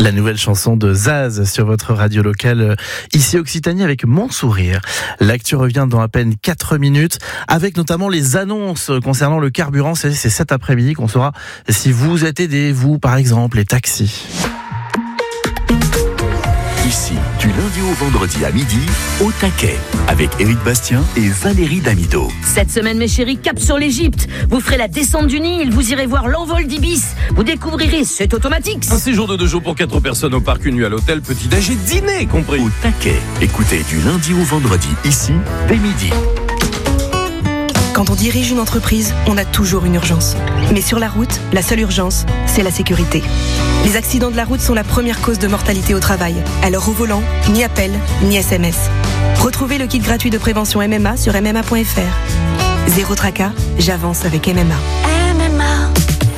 La nouvelle chanson de Zaz sur votre radio locale, ici Occitanie avec Mon Sourire. L'actu revient dans à peine 4 minutes, avec notamment les annonces concernant le carburant. C'est cet après-midi qu'on saura si vous êtes aidé, vous par exemple, les taxis. Ici, du lundi au vendredi à midi, au taquet, avec Éric Bastien et Valérie Damido. Cette semaine, mes chéris, cap sur l'Égypte. Vous ferez la descente du Nil, vous irez voir l'envol d'Ibis. Vous découvrirez, c'est automatique. Un séjour de 2 jours pour 4 personnes au parc, une nuit à l'hôtel, petit-déj et dîner compris. Au taquet, écoutez du lundi au vendredi, ici, dès midi. Quand on dirige une entreprise, on a toujours une urgence. Mais sur la route, la seule urgence, c'est la sécurité. Les accidents de la route sont la première cause de mortalité au travail. Alors au volant, ni appel, ni SMS. Retrouvez le kit gratuit de prévention MMA sur MMA.fr. Zéro tracas, j'avance avec MMA. MMA.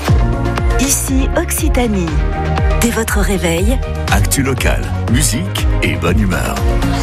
Ici Occitanie. Dès votre réveil, Actu locale, musique et bonne humeur.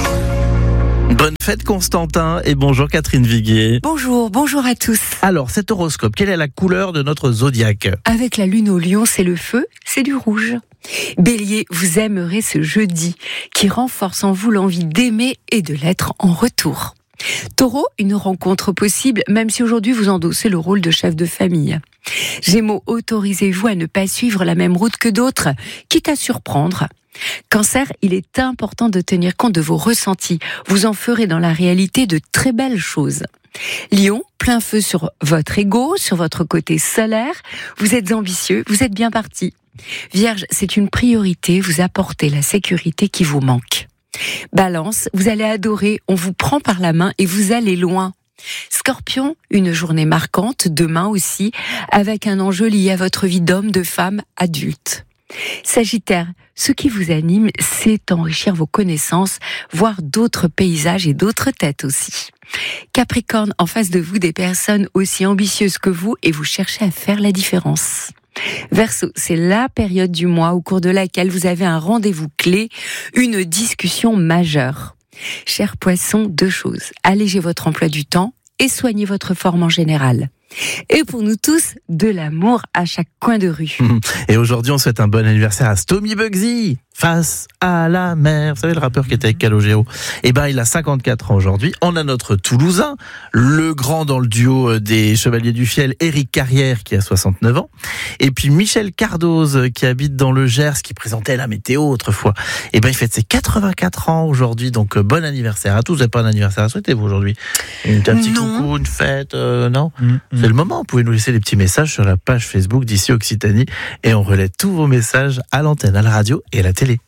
Bonne fête Constantin et bonjour Catherine Viguier. Bonjour à tous. Alors cet horoscope, quelle est la couleur de notre zodiaque ? Avec la lune au lion, c'est le feu, c'est du rouge. Bélier, vous aimerez ce jeudi qui renforce en vous l'envie d'aimer et de l'être en retour. Taureau, une rencontre possible même si aujourd'hui vous endossez le rôle de chef de famille. Gémeaux, autorisez-vous à ne pas suivre la même route que d'autres, quitte à surprendre. Cancer, il est important de tenir compte de vos ressentis. Vous en ferez dans la réalité de très belles choses. Lion, plein feu sur votre ego, sur votre côté solaire. Vous êtes ambitieux, vous êtes bien parti. Vierge, c'est une priorité, vous apportez la sécurité qui vous manque. Balance, vous allez adorer, on vous prend par la main et vous allez loin. Scorpion, une journée marquante, demain aussi, avec un enjeu lié à votre vie d'homme, de femme, adulte. Sagittaire, ce qui vous anime, c'est enrichir vos connaissances, voir d'autres paysages et d'autres têtes aussi. Capricorne, en face de vous, des personnes aussi ambitieuses que vous et vous cherchez à faire la différence. Verseau, c'est la période du mois au cours de laquelle vous avez un rendez-vous clé, une discussion majeure. Chers poissons, 2 choses. Allégez votre emploi du temps et soignez votre forme en général. Et pour nous tous, de l'amour à chaque coin de rue. Et aujourd'hui, on souhaite un bon anniversaire à Stomy Bugsy, face à la mer. Vous savez, le rappeur qui était avec Calogero. Eh ben, il a 54 ans aujourd'hui. On a notre Toulousain, le grand dans le duo des Chevaliers du Fiel, Éric Carrière, qui a 69 ans. Et puis Michel Cardoz, qui habite dans le Gers, qui présentait la météo autrefois. Eh ben, il fête ses 84 ans aujourd'hui. Donc, bon anniversaire à tous. Vous n'avez pas un anniversaire à souhaiter, vous, aujourd'hui? Un petit coucou, une fête, non? C'est le moment. Vous pouvez nous laisser des petits messages sur la page Facebook d'ici Occitanie et on relaie tous vos messages à l'antenne, à la radio et à la télé.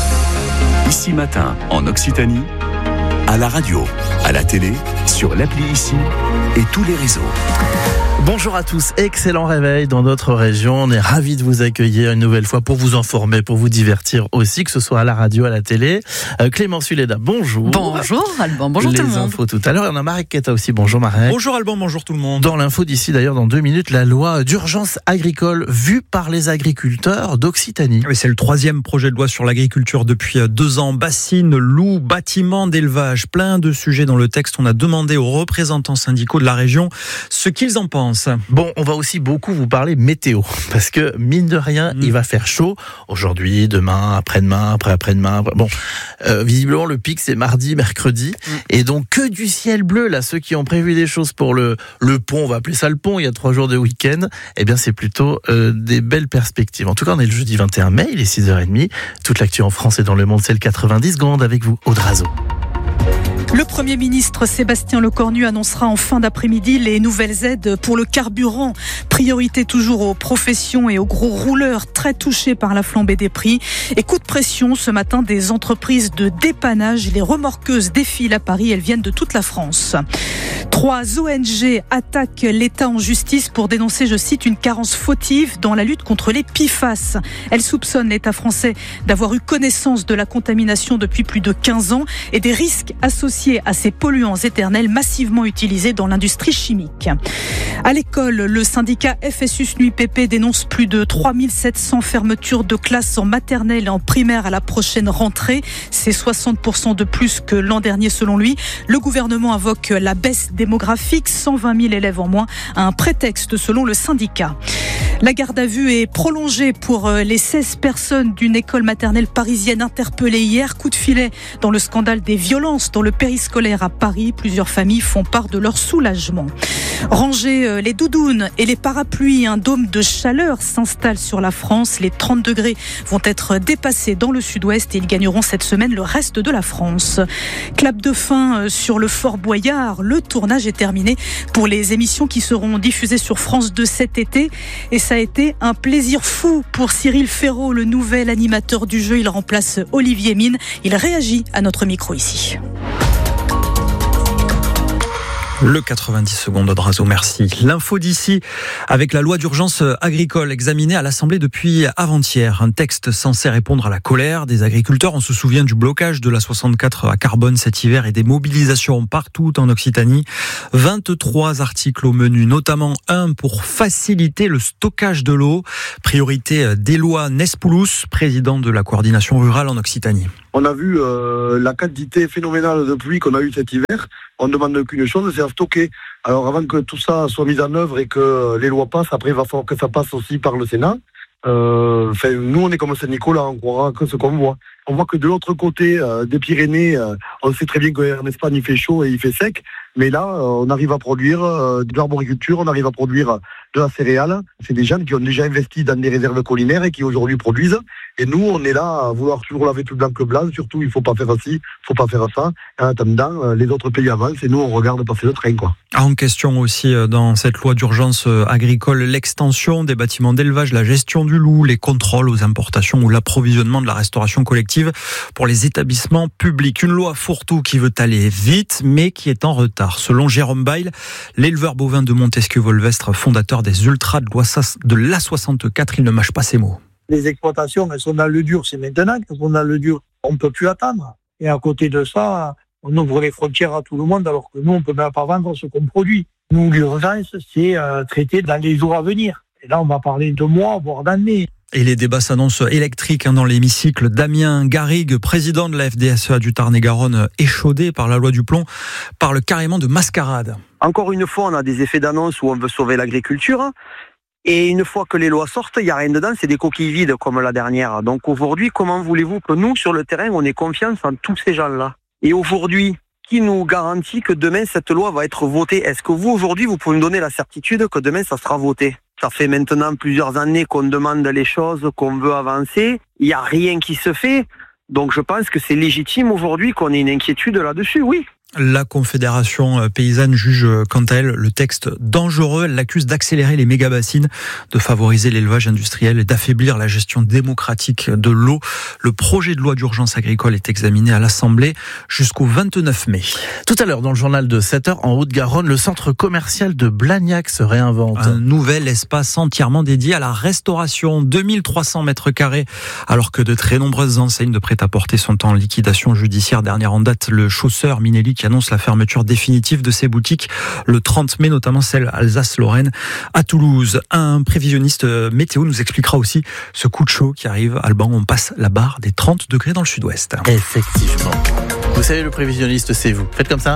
Ici matin, en Occitanie, à la radio, à la télé, sur l'appli Ici et tous les réseaux. Bonjour à tous, excellent réveil dans notre région. On est ravis de vous accueillir une nouvelle fois pour vous informer, pour vous divertir aussi, que ce soit à la radio, à la télé. Clément Suleda, bonjour. Bonjour Alban, bonjour tout le monde. Les infos tout à l'heure, et on a Marek Keta aussi, bonjour Marek. Bonjour Alban, bonjour tout le monde. Dans l'info d'ici d'ailleurs, dans 2 minutes, la loi d'urgence agricole vue par les agriculteurs d'Occitanie. Oui, c'est le 3e projet de loi sur l'agriculture depuis 2 ans. Bassines, loups, bâtiments d'élevage, plein de sujets dans le texte. On a demandé aux représentants syndicaux de la région ce qu'ils en pensent. Bon, on va aussi beaucoup vous parler météo, parce que mine de rien, il va faire chaud aujourd'hui, demain, après-demain, après-demain. Bon, visiblement le pic c'est mardi, mercredi, et donc que du ciel bleu là. Ceux qui ont prévu des choses pour le pont, on va appeler ça le pont, il y a 3 jours de week-end, eh bien c'est plutôt des belles perspectives. En tout cas, on est le jeudi 21 mai, il est 6h30. Toute l'actu en France et dans le monde, c'est le 90 secondes avec vous, Audrazo. Le Premier ministre Sébastien Lecornu annoncera en fin d'après-midi les nouvelles aides pour le carburant. Priorité toujours aux professions et aux gros rouleurs très touchés par la flambée des prix. Et coup de pression ce matin des entreprises de dépannage. Les remorqueuses défilent à Paris, elles viennent de toute la France. 3 ONG attaquent l'État en justice pour dénoncer, je cite, une carence fautive dans la lutte contre les PFAS. Elles soupçonnent l'État français d'avoir eu connaissance de la contamination depuis plus de 15 ans et des risques associés associés à ces polluants éternels massivement utilisés dans l'industrie chimique. À l'école, le syndicat FSU-SNUIPP dénonce plus de 3700 fermetures de classes en maternelle et en primaire à la prochaine rentrée. C'est 60% de plus que l'an dernier selon lui. Le gouvernement invoque la baisse démographique, 120 000 élèves en moins, à un prétexte selon le syndicat. La garde à vue est prolongée pour les 16 personnes d'une école maternelle parisienne interpellées hier. Coup de filet dans le scandale des violences dans le périscolaire à Paris. Plusieurs familles font part de leur soulagement. Ranger les doudounes et les parapluies, un dôme de chaleur s'installe sur la France. Les 30 degrés vont être dépassés dans le sud-ouest et ils gagneront cette semaine le reste de la France. Clap de fin sur le Fort Boyard. Le tournage est terminé pour les émissions qui seront diffusées sur France 2 cet été. Et ça a été un plaisir fou pour Cyril Ferraud, le nouvel animateur du jeu. Il remplace Olivier Mine. Il réagit à notre micro ici. Le 90 secondes de Drazo, merci. L'info d'ici avec la loi d'urgence agricole examinée à l'Assemblée depuis avant-hier. Un texte censé répondre à la colère des agriculteurs. On se souvient du blocage de la 64 à Carbone cet hiver et des mobilisations partout en Occitanie. 23 articles au menu, notamment un pour faciliter le stockage de l'eau. Priorité d'Éloi Nespoulos, président de la coordination rurale en Occitanie. On a vu la quantité phénoménale de pluie qu'on a eu cet hiver. On ne demande qu'une chose, c'est à stocker. Alors avant que tout ça soit mis en œuvre et que les lois passent, après il va falloir que ça passe aussi par le Sénat. Nous on est comme Saint-Nicolas, on croira que ce qu'on voit. On voit que de l'autre côté des Pyrénées, on sait très bien qu'en Espagne il fait chaud et il fait sec. Mais là, on arrive à produire de l'arboriculture, on arrive à produire de la céréale. C'est des gens qui ont déjà investi dans des réserves collinaires et qui aujourd'hui produisent. Et nous, on est là à vouloir toujours laver tout blanc que blanc. Surtout, il ne faut pas faire ci, il ne faut pas faire ça. En attendant, les autres pays avancent et nous, on regarde passer le train, quoi. En question aussi dans cette loi d'urgence agricole, l'extension des bâtiments d'élevage, la gestion du loup, les contrôles aux importations ou l'approvisionnement de la restauration collective pour les établissements publics. Une loi fourre-tout qui veut aller vite, mais qui est en retard. Selon Jérôme Bail, l'éleveur bovin de Montesquieu-Volvestre, fondateur des Ultras de l'A64, il ne mâche pas ses mots. Les exploitations, elles sont dans le dur, c'est maintenant qu'elles sont dans le dur. On ne peut plus attendre. Et à côté de ça, on ouvre les frontières à tout le monde, alors que nous, on ne peut même pas vendre ce qu'on produit. Nous, l'urgence, c'est traiter dans les jours à venir. Et là, on va parler de mois, voire d'années. Et les débats s'annoncent électriques dans l'hémicycle. Damien Garrigue, président de la FDSEA du Tarn-et-Garonne, échaudé par la loi du plomb, parle carrément de mascarade. Encore une fois, on a des effets d'annonce où on veut sauver l'agriculture. Et une fois que les lois sortent, il n'y a rien dedans, c'est des coquilles vides comme la dernière. Donc aujourd'hui, comment voulez-vous que nous, sur le terrain, on ait confiance en tous ces gens-là ? Et aujourd'hui, qui nous garantit que demain, cette loi va être votée ? Est-ce que vous, aujourd'hui, vous pouvez me donner la certitude que demain, ça sera voté ? Ça fait maintenant plusieurs années qu'on demande les choses, qu'on veut avancer. Il n'y a rien qui se fait. Donc je pense que c'est légitime aujourd'hui qu'on ait une inquiétude là-dessus, oui. La Confédération paysanne juge quant à elle le texte dangereux. Elle l'accuse d'accélérer les méga-bassines, de favoriser l'élevage industriel et d'affaiblir la gestion démocratique de l'eau. Le projet de loi d'urgence agricole est examiné à l'Assemblée jusqu'au 29 mai. Tout à l'heure, dans le journal de 7h, en Haute-Garonne, le centre commercial de Blagnac se réinvente. Un nouvel espace entièrement dédié à la restauration, 2300 mètres carrés, alors que de très nombreuses enseignes de prêt-à-porter sont en liquidation judiciaire. Dernière en date, le chausseur Minelli qui annonce la fermeture définitive de ses boutiques le 30 mai, notamment celle Alsace-Lorraine à Toulouse. Un prévisionniste météo nous expliquera aussi ce coup de chaud qui arrive. Alban, on passe la barre des 30 degrés dans le sud-ouest. Effectivement. Vous savez, le prévisionniste, c'est vous. Faites comme ça.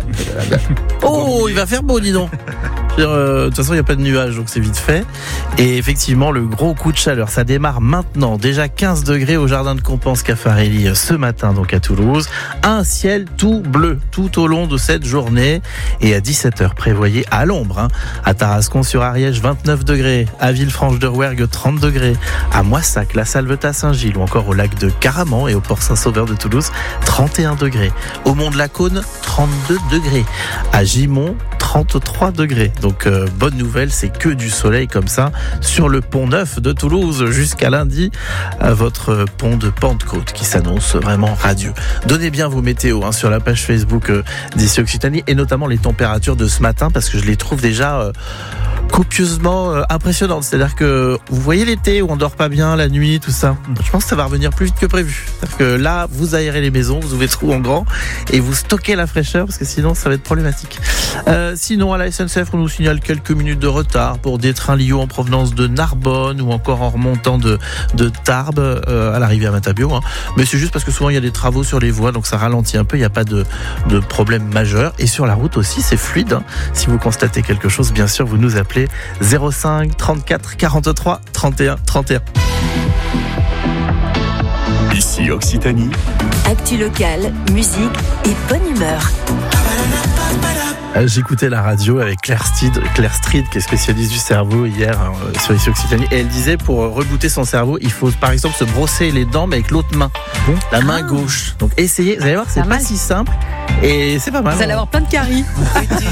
Oh, il va faire beau, dis donc. De toute façon, il n'y a pas de nuages, donc c'est vite fait. Et effectivement, le gros coup de chaleur, ça démarre maintenant. Déjà 15 degrés au jardin de Compense Caffarelli ce matin, donc à Toulouse. Un ciel tout bleu tout au long de cette journée. Et à 17h, prévoyez à l'ombre. À Tarascon-sur-Ariège, 29 degrés. À Villefranche-de-Rouergue, 30 degrés. À Moissac, la Salvetat-Saint-Gilles ou encore au lac de Caraman et au port Saint-Sauveur de Toulouse, 31 degrés. Au Mont de la Cône, 32 degrés. À Gimont, 33 degrés. Donc bonne nouvelle, c'est que du soleil comme ça sur le pont Neuf de Toulouse jusqu'à lundi, votre pont de Pentecôte qui s'annonce vraiment radieux. Donnez bien vos météos sur la page Facebook d'ici Occitanie et notamment les températures de ce matin parce que je les trouve déjà copieusement impressionnante. C'est-à-dire que vous voyez l'été où on dort pas bien la nuit, tout ça. Je pense que ça va revenir plus vite que prévu. C'est-à-dire que là, vous aérez les maisons, vous ouvrez tout en grand et vous stockez la fraîcheur parce que sinon ça va être problématique. Sinon, à la SNCF, on nous signale quelques minutes de retard pour des trains Lyon en provenance de Narbonne ou encore en remontant de Tarbes à l'arrivée à Matabio. Mais c'est juste parce que souvent il y a des travaux sur les voies, donc ça ralentit un peu. Il n'y a pas de problème majeur. Et sur la route aussi, c'est fluide. Si vous constatez quelque chose, bien sûr, vous nous appelez 05 34 43 31 31. Ici Occitanie. Actu locale, musique et bonne humeur. J'écoutais la radio avec Claire Street, qui est spécialiste du cerveau hier sur Ici Occitanie, et elle disait pour rebooter son cerveau, il faut par exemple se brosser les dents mais avec l'autre main, la main gauche. Donc essayez, vous allez voir, c'est pas si simple et c'est pas mal. Vous allez avoir plein de caries.